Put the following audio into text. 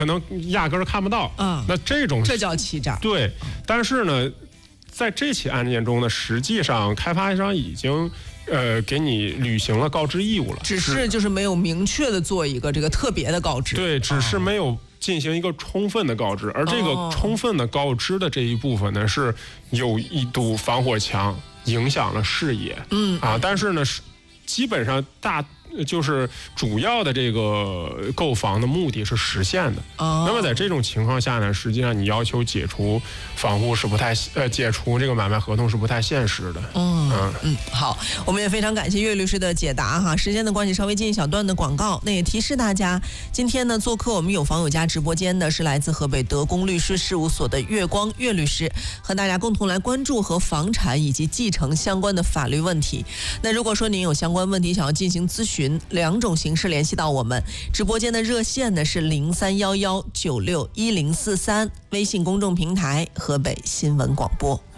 可能压根儿看不到。那这叫欺诈。 对，但是呢，在这起案件中呢，实际上开发商已经给你履行了告知义务了， 只是就是没有明确的做一个这个特别的告知。 对，只是没有进行一个充分的告知，而这个充分的告知的这一部分呢，是有一堵防火墙影响了视野。但是呢，基本上就是主要的这个购房的目的是实现的。那么在这种情况下呢，实际上你要求解除房屋是不太解除这个买卖合同是不太现实的。 好，我们也非常感谢岳律师的解答哈。时间的关系，稍微进一小段的广告。那也提示大家，今天呢做客我们有房有家直播间的是来自河北德公律师事务所的岳光岳律师，和大家共同来关注和房产以及继承相关的法律问题。那如果说您有相关问题想要进行咨询，两种形式联系到我们。直播间的热线呢是0311961043，微信公众平台河北新闻广播。